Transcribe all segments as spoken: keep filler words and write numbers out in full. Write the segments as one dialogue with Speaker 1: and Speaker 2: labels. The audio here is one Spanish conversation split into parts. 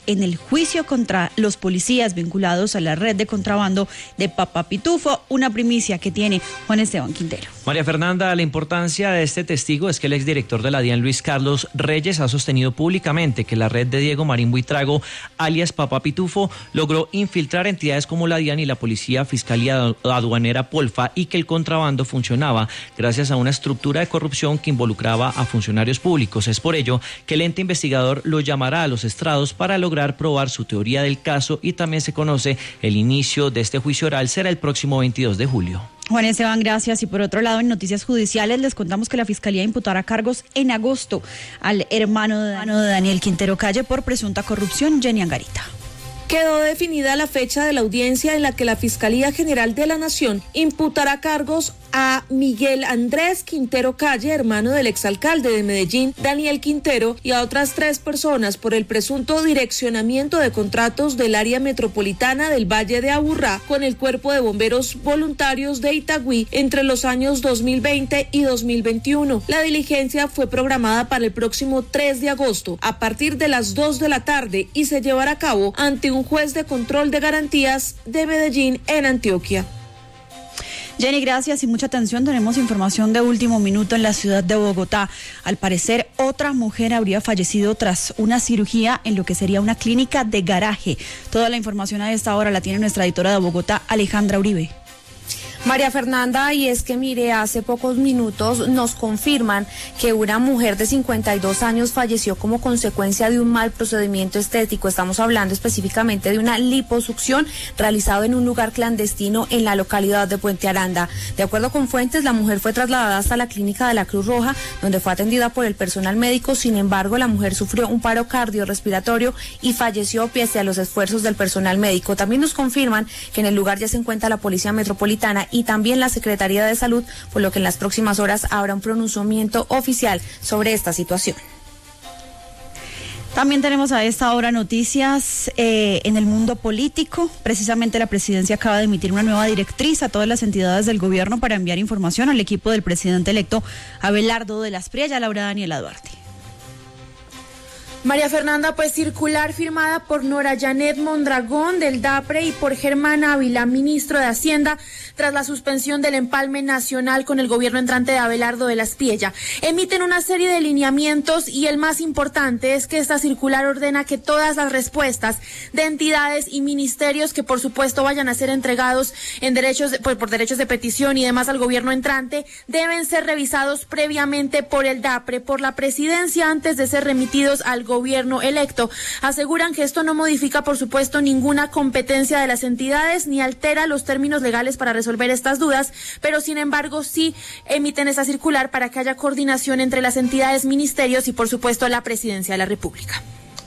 Speaker 1: en el juicio contra los policías vinculados a la red de contrabando de Papá Pitufo, una primicia que tiene Juan Esteban Quintero.
Speaker 2: María Fernanda, la importancia de este testigo es que el exdirector de la DIAN, Luis Carlos Reyes, ha sostenido públicamente que la red de Diego Marín Buitrago, alias Papá Pitufo, logró infiltrar entidades como la DIAN y la Policía Fiscalía Aduanera Polfa, y que el contrabando funcionaba gracias a una estructura de corrupción que involucraba a funcionarios públicos. Es por ello que el ente investigador lo llamará a los estrados para lograr probar su teoría del caso, y también se conoce el inicio de este juicio oral será el próximo veintidós de julio.
Speaker 1: Juan Esteban, gracias. Y por otro lado, en noticias judiciales les contamos que la Fiscalía imputará cargos en agosto al hermano de Daniel Quintero Calle por presunta corrupción. Jenny Angarita.
Speaker 3: Quedó definida la fecha de la audiencia en la que la Fiscalía General de la Nación imputará cargos a Miguel Andrés Quintero Calle, hermano del exalcalde de Medellín, Daniel Quintero, y a otras tres personas por el presunto direccionamiento de contratos del área metropolitana del Valle de Aburrá con el Cuerpo de Bomberos Voluntarios de Itagüí entre los años dos mil veinte y dos mil veintiuno. La diligencia fue programada para el próximo tres de agosto a partir de las dos de la tarde y se llevará a cabo ante un juez de control de garantías de Medellín en Antioquia.
Speaker 1: Jenny, gracias y mucha atención. Tenemos información de último minuto en la ciudad de Bogotá. Al parecer, otra mujer habría fallecido tras una cirugía en lo que sería una clínica de garaje. Toda la información a esta hora la tiene nuestra editora de Bogotá, Alejandra Uribe.
Speaker 4: María Fernanda, y es que mire, hace pocos minutos nos confirman que una mujer de cincuenta y dos años falleció como consecuencia de un mal procedimiento estético. Estamos hablando específicamente de una liposucción realizada en un lugar clandestino en la localidad de Puente Aranda. De acuerdo con fuentes, la mujer fue trasladada hasta la clínica de la Cruz Roja, donde fue atendida por el personal médico. Sin embargo, la mujer sufrió un paro cardiorrespiratorio y falleció pese a los esfuerzos del personal médico. También nos confirman que en el lugar ya se encuentra la Policía Metropolitana y también la Secretaría de Salud, por lo que en las próximas horas habrá un pronunciamiento oficial sobre esta situación.
Speaker 1: También tenemos a esta hora noticias eh, en el mundo político. Precisamente la presidencia acaba de emitir una nueva directriz a todas las entidades del gobierno para enviar información al equipo del presidente electo Abelardo de las Priella. Laura Daniela Duarte.
Speaker 3: María Fernanda, pues circular firmada por Nora Janet Mondragón del DAPRE y por Germán Ávila, ministro de Hacienda, tras la suspensión del empalme nacional con el gobierno entrante de Abelardo de las Priella. Emiten una serie de lineamientos y el más importante es que esta circular ordena que todas las respuestas de entidades y ministerios que por supuesto vayan a ser entregados en derechos de, por, por derechos de petición y demás al gobierno entrante deben ser revisados previamente por el DAPRE, por la presidencia, antes de ser remitidos al gobierno gobierno electo. Aseguran que esto no modifica, por supuesto, ninguna competencia de las entidades ni altera los términos legales para resolver estas dudas, pero sin embargo sí emiten esa circular para que haya coordinación entre las entidades, ministerios y, por supuesto, la presidencia de la República.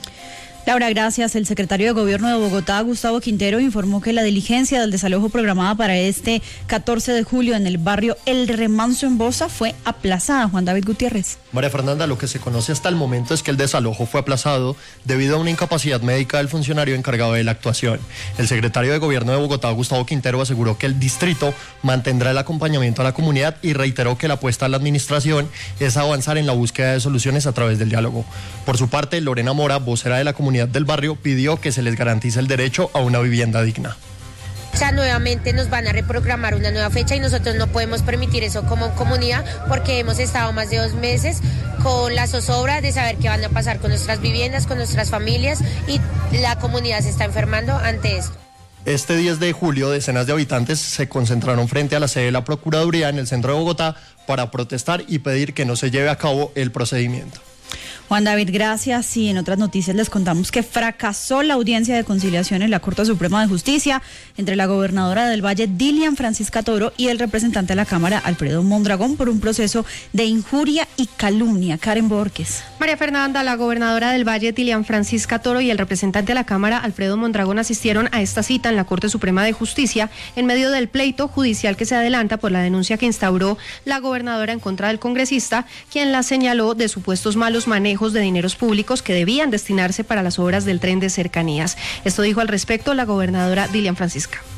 Speaker 1: Laura, gracias. El secretario de Gobierno de Bogotá, Gustavo Quintero, informó que la diligencia del desalojo programada para este catorce de julio en el barrio El Remanso en Bosa fue aplazada. Juan David Gutiérrez.
Speaker 5: María Fernanda, lo que se conoce hasta el momento es que el desalojo fue aplazado debido a una incapacidad médica del funcionario encargado de la actuación. El secretario de Gobierno de Bogotá, Gustavo Quintero, aseguró que el distrito mantendrá el acompañamiento a la comunidad y reiteró que la apuesta a la administración es avanzar en la búsqueda de soluciones a través del diálogo. Por su parte, Lorena Mora, vocera de la comunidad del barrio, pidió que se les garantice el derecho a una vivienda digna.
Speaker 6: O sea, nuevamente nos van a reprogramar una nueva fecha y nosotros no podemos permitir eso como comunidad porque hemos estado más de dos meses con la zozobra de saber qué van a pasar con nuestras viviendas, con nuestras familias, y la comunidad se está enfermando ante esto.
Speaker 5: Este diez de julio, decenas de habitantes se concentraron frente a la sede de la Procuraduría en el centro de Bogotá para protestar y pedir que no se lleve a cabo el procedimiento.
Speaker 1: Juan David, gracias. Y en otras noticias les contamos que fracasó la audiencia de conciliación en la Corte Suprema de Justicia entre la gobernadora del Valle, Dilian Francisca Toro, y el representante de la Cámara, Alfredo Mondragón, por un proceso de injuria y calumnia. Karen Borges.
Speaker 7: María Fernanda, la gobernadora del Valle, Dilian Francisca Toro, y el representante de la Cámara, Alfredo Mondragón, asistieron a esta cita en la Corte Suprema de Justicia en medio del pleito judicial que se adelanta por la denuncia que instauró la gobernadora en contra del congresista, quien la señaló de supuestos malos manejos de dineros públicos que debían destinarse para las obras del tren de cercanías. Esto dijo al respecto la gobernadora Dilian Francisca.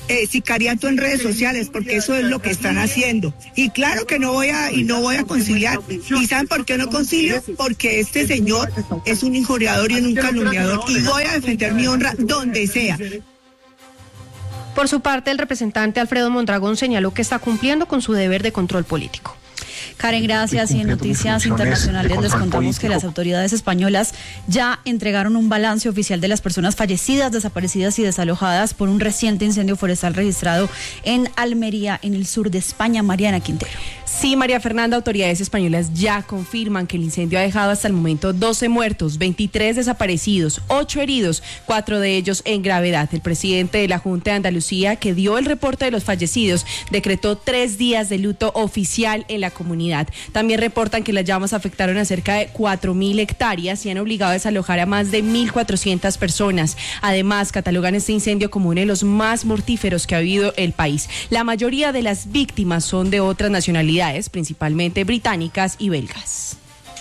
Speaker 8: eh, sicariato en redes sociales, porque eso es lo que están haciendo. Y claro que no voy a, y no voy a conciliar. ¿Y saben por qué no concilio? Porque este señor es un injuriador y un calumniador, y voy a defender mi honra donde sea.
Speaker 7: Por su parte, el representante Alfredo Mondragón señaló que está cumpliendo con su deber de control político.
Speaker 1: Karen, gracias. Y en noticias internacionales les contamos que las autoridades españolas ya entregaron un balance oficial de las personas fallecidas, desaparecidas y desalojadas por un reciente incendio forestal registrado en Almería, en el sur de España. Mariana Quintero.
Speaker 9: Sí, María Fernanda, autoridades españolas ya confirman que el incendio ha dejado hasta el momento doce muertos, veintitrés desaparecidos, ocho heridos, cuatro de ellos en gravedad. El presidente de la Junta de Andalucía, que dio el reporte de los fallecidos, decretó tres días de luto oficial en la comunidad. También reportan que las llamas afectaron a cerca de cuatro mil hectáreas y han obligado a desalojar a más de mil cuatrocientas personas. Además, catalogan este incendio como uno de los más mortíferos que ha habido el país. La mayoría de las víctimas son de otras nacionalidades, principalmente británicas y belgas.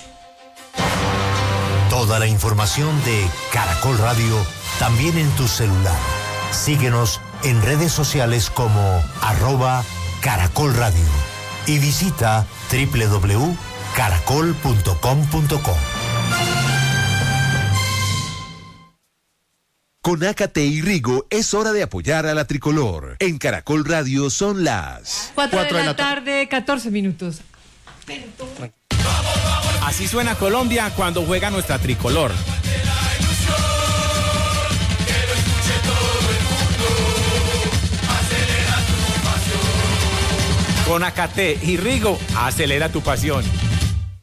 Speaker 10: Toda la información de Caracol Radio también en tu celular. Síguenos en redes sociales como arroba Caracol Radio y visita doble u doble u doble u punto caracol punto com punto co.
Speaker 11: Con Ácate y Rigo es hora de apoyar a la tricolor. En Caracol Radio son las
Speaker 12: cuatro de la tarde, catorce minutos.
Speaker 13: Así suena Colombia cuando juega nuestra tricolor. Con Ácate y Rigo, acelera tu pasión.